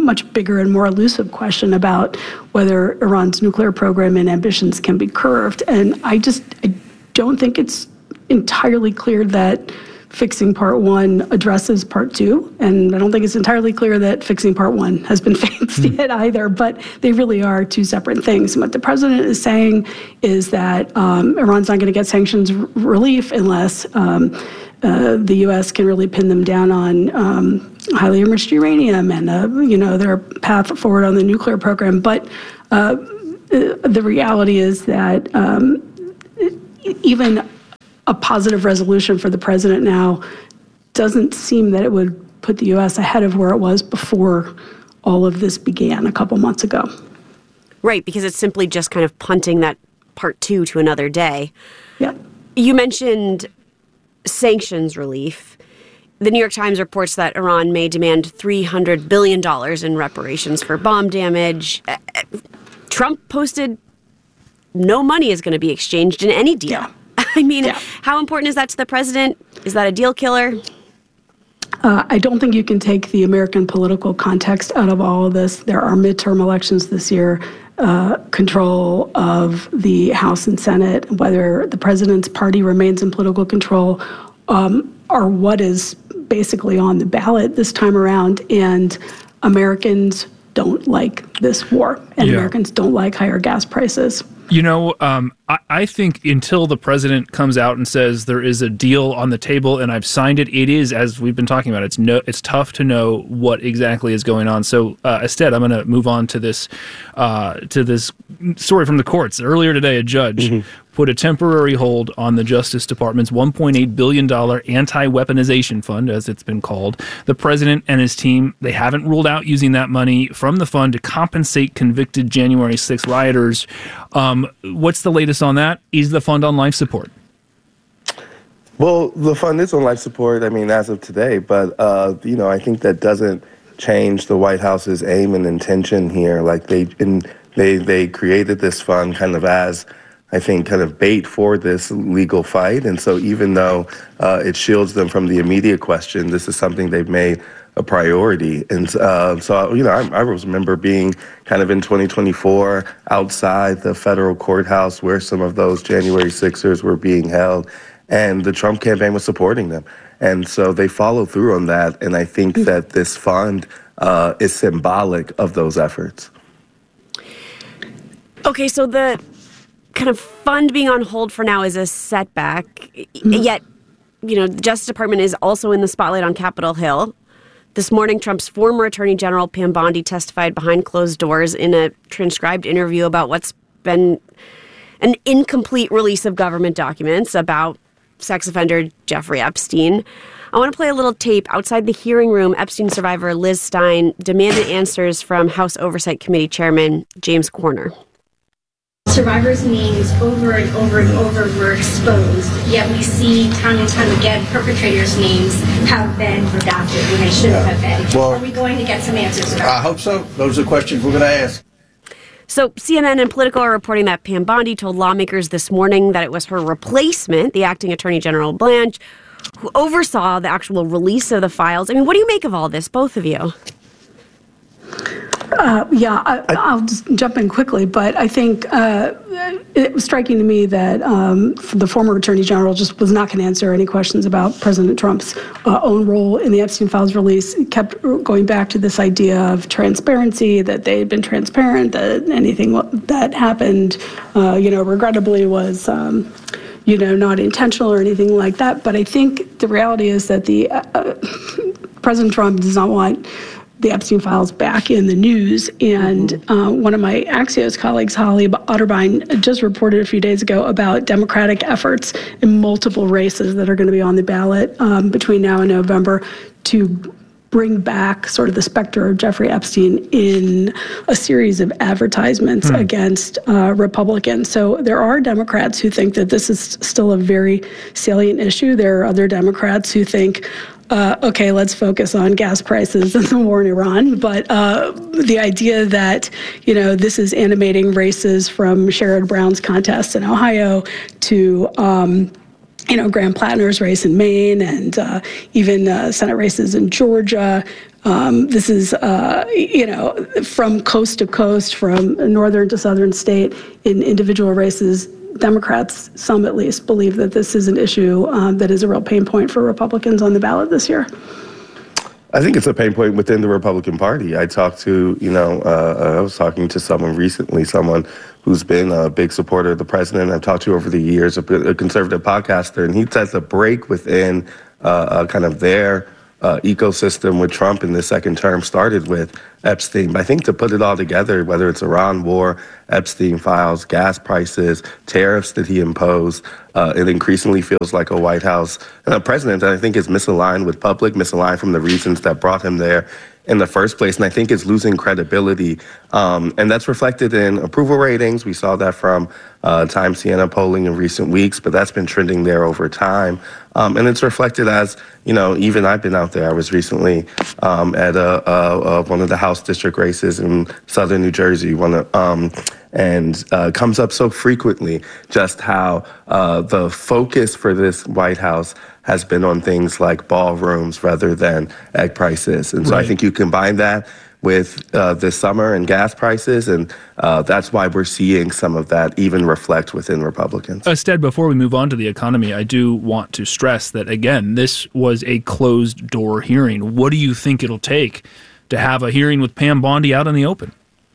much bigger and more elusive question about whether Iran's nuclear program and ambitions can be curbed. And I just I don't think it's entirely clear that fixing part one addresses part two. And I don't think it's entirely clear that fixing part one has been fixed mm. yet either, but they really are two separate things. And what the president is saying is that um, Iran's not going to get sanctions r- relief unless um, uh, the U S can really pin them down on um, highly enriched uranium and, uh, you know, their path forward on the nuclear program. But uh, the reality is that um, even a positive resolution for the president now doesn't seem that it would put the U S ahead of where it was before all of this began a couple months ago. Right, because it's simply just kind of punting that part two to another day. Yeah. You mentioned sanctions relief. The New York Times reports that Iran may demand three hundred billion dollars in reparations for bomb damage. Trump posted no money is going to be exchanged in any deal. Yeah. I mean, yeah. how important is that to the president? Is that a deal killer? Uh, I don't think you can take the American political context out of all of this. There are midterm elections this year, uh, control of the House and Senate, whether the president's party remains in political control, um, are what is basically on the ballot this time around. And Americans don't like this war, and yeah. Americans don't like higher gas prices. You know, um, I, I think until the president comes out and says there is a deal on the table and I've signed it, it is, as we've been talking about, it's no, it's tough to know what exactly is going on. So uh, instead, I'm going to move on to this uh, to this story from the courts. Earlier today, a judge mm-hmm. put a temporary hold on the Justice Department's one point eight billion dollars anti-weaponization fund, as it's been called. The president and his team, they haven't ruled out using that money from the fund to compensate convicted January sixth rioters. Um, what's the latest on that? Is the fund on life support? Well, the fund is on life support, I mean, as of today. But, uh, you know, I think that doesn't change the White House's aim and intention here. Like, they, in, they, they created this fund kind of as, I think, kind of bait for this legal fight. And so even though uh, it shields them from the immediate question, this is something they've made a priority. And uh, so, you know, I, I remember being kind of in twenty twenty-four outside the federal courthouse where some of those January sixers were being held, and the Trump campaign was supporting them. And so they follow through on that. And I think that this fund uh, is symbolic of those efforts. Okay, so the kind of fund being on hold for now is a setback. Mm-hmm. Yet, you know, the Justice Department is also in the spotlight on Capitol Hill. This morning, Trump's former Attorney General Pam Bondi testified behind closed doors in a transcribed interview about what's been an incomplete release of government documents about sex offender Jeffrey Epstein. I want to play a little tape. Outside the hearing room, Epstein survivor Liz Stein demanded answers from House Oversight Committee Chairman James Corner. Survivors' names over and over and over were exposed, yet we see time and time again perpetrators' names have been redacted when they shouldn't yeah. have been. Well, are we going to get some answers about I hope so. Those are questions we're going to ask. So C N N and Politico are reporting that Pam Bondi told lawmakers this morning that it was her replacement, the acting Attorney General Blanche, who oversaw the actual release of the files. I mean, what do you make of all this, both of you? Uh, yeah, I, I'll just jump in quickly, but I think uh, it was striking to me that um, the former Attorney General just was not going to answer any questions about President Trump's uh, own role in the Epstein files release. It kept going back to this idea of transparency, that they had been transparent, that anything that happened, uh, you know, regrettably was, um, you know, not intentional or anything like that. But I think the reality is that the uh, President Trump does not want the Epstein files back in the news. And mm-hmm. uh, one of my Axios colleagues, Holly Otterbein, just reported a few days ago about Democratic efforts in multiple races that are going to be on the ballot um, between now and November to bring back sort of the specter of Jeffrey Epstein in a series of advertisements mm. against uh, Republicans. So there are Democrats who think that this is still a very salient issue. There are other Democrats who think, Uh, okay, let's focus on gas prices and the war in Iran. But uh, the idea that, you know, this is animating races from Sherrod Brown's contest in Ohio to, um, you know, Graham Plattner's race in Maine and uh, even uh, Senate races in Georgia. Um, this is, uh, you know, from coast to coast, from northern to southern state in individual races. Democrats, some at least, believe that this is an issue um, that is a real pain point for Republicans on the ballot this year. I think it's a pain point within the Republican Party. I talked to, you know, uh, I was talking to someone recently, someone who's been a big supporter of the president. I've talked to over the years, a, a conservative podcaster, and he says the break within uh, uh, kind of their uh, ecosystem with Trump in the second term started with Epstein. But I think to put it all together, whether it's Iran war, Epstein files, gas prices, tariffs that he imposed, uh, it increasingly feels like a White House and a president that I think is misaligned with public, misaligned from the reasons that brought him there in the first place. And I think it's losing credibility. Um, and that's reflected in approval ratings. We saw that from uh, Time Siena polling in recent weeks, but that's been trending there over time. Um, and it's reflected as, you know, even I've been out there. I was recently um, at a, a, a, one of the House district races in southern New Jersey, one of, um, and uh, comes up so frequently just how uh, the focus for this White House has been on things like ballrooms rather than egg prices. And so right. I think you combine that with uh, this summer and gas prices, and uh, that's why we're seeing some of that even reflect within Republicans. Uh, Stead, before we move on to the economy, I do want to stress that, again, this was a closed-door hearing. What do you think it'll take to have a hearing with Pam Bondi out in the open?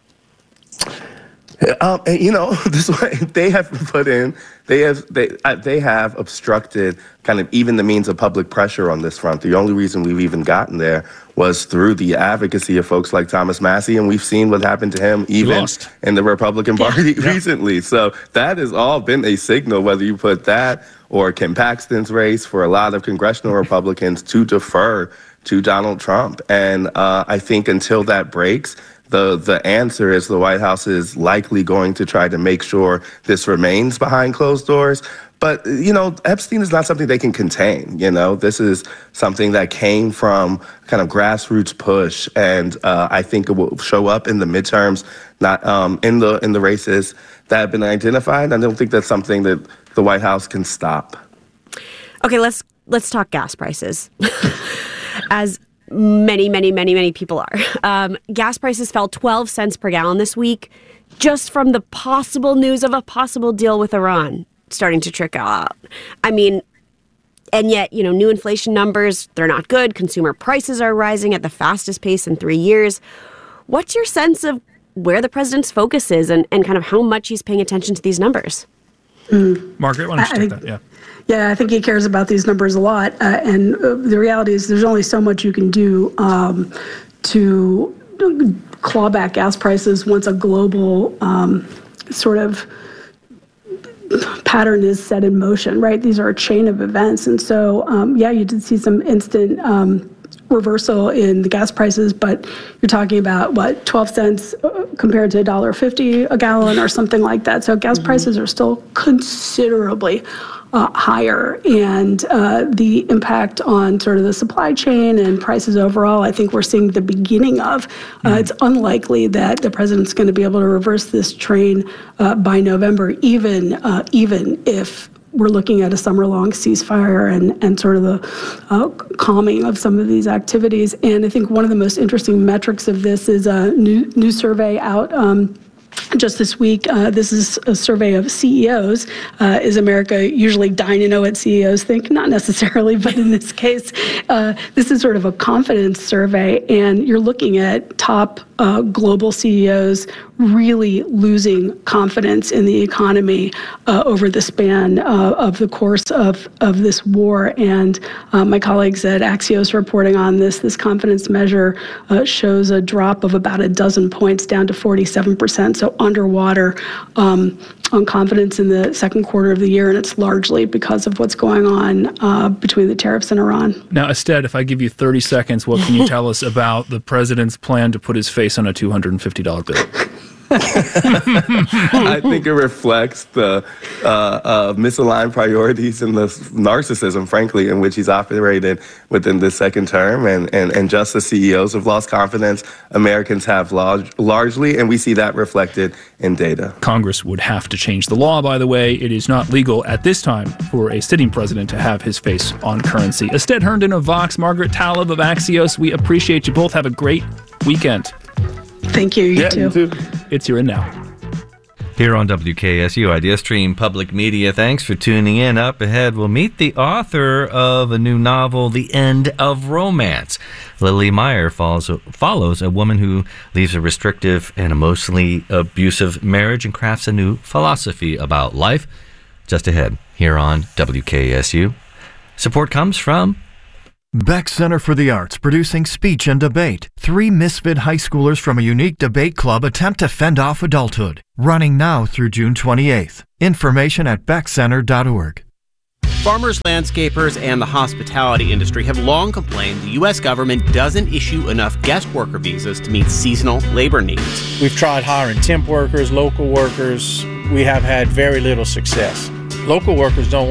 Um, and, you know, this way they have put in, they have they uh, they have obstructed kind of even the means of public pressure on this front. The only reason we've even gotten there was through the advocacy of folks like Thomas Massie, and we've seen what happened to him even in the Republican Party yeah. recently. So that has all been a signal, whether you put that or Ken Paxton's race for a lot of congressional Republicans to defer to Donald Trump. And uh, I think until that breaks, The the answer is the White House is likely going to try to make sure this remains behind closed doors. But, you know, Epstein is not something they can contain. You know, this is something that came from kind of grassroots push. And uh, I think it will show up in the midterms, not um, in the in the races that have been identified. I don't think that's something that the White House can stop. OK, let's let's talk gas prices. As many, many, many, many people are. Um, gas prices fell twelve cents per gallon this week just from the possible news of a possible deal with Iran starting to trickle out. I mean, and yet, you know, new inflation numbers, they're not good. Consumer prices are rising at the fastest pace in three years. What's your sense of where the president's focus is and, and kind of how much he's paying attention to these numbers? Mm. Margaret, why don't you I take think, that? Yeah. Yeah, I think he cares about these numbers a lot. Uh, and uh, the reality is there's only so much you can do um, to claw back gas prices once a global um, sort of pattern is set in motion, right? These are a chain of events. And so, um, yeah, you did see some instant um, reversal in the gas prices, but you're talking about, what, twelve cents compared to one dollar fifty a gallon or something like that. So gas mm-hmm. prices are still considerably Uh, higher, and uh, the impact on sort of the supply chain and prices overall, I think we're seeing the beginning of. Uh, mm. It's unlikely that the president's going to be able to reverse this train uh, by November, even uh, even if we're looking at a summer-long ceasefire and, and sort of the uh, calming of some of these activities. And I think one of the most interesting metrics of this is a new, new survey out um, just this week. Uh, this is a survey of C E Os. Uh, is America usually dying to know what C E Os think? Not necessarily, but in this case, uh, this is sort of a confidence survey, and you're looking at top uh, global C E Os really losing confidence in the economy uh, over the span uh, of the course of, of this war. And uh, my colleagues at Axios reporting on this, this confidence measure uh, shows a drop of about a dozen points down to forty-seven percent, so underwater um, on confidence in the second quarter of the year, and it's largely because of what's going on uh, between the tariffs and Iran. Now, Ested, if I give you thirty seconds, what can you tell us about the president's plan to put his face on a two hundred fifty dollar bill? I think it reflects the uh, uh, misaligned priorities and the narcissism, frankly, in which he's operated within this second term. And, and, and just as C E Os have lost confidence, Americans have large, largely, and we see that reflected in data. Congress would have to change the law, by the way. It is not legal at this time for a sitting president to have his face on currency. Ested Herndon of Vox, Margaret Talib of Axios, we appreciate you both. Have a great weekend. Thank you. You, yeah, too. you too. It's Here and Now. Here on W K S U Idea Stream Public Media. Thanks for tuning in. Up ahead, we'll meet the author of a new novel, The End of Romance. Lily Meyer follows, follows a woman who leaves a restrictive and emotionally abusive marriage and crafts a new philosophy about life. Just ahead, here on W K S U. Support comes from Beck Center for the Arts, producing Speech and Debate. Three misfit high schoolers from a unique debate club attempt to fend off adulthood. Running now through June twenty-eighth. Information at beck center dot org. Farmers, landscapers, and the hospitality industry have long complained the U S government doesn't issue enough guest worker visas to meet seasonal labor needs. We've tried hiring temp workers, local workers. We have had very little success. Local workers don't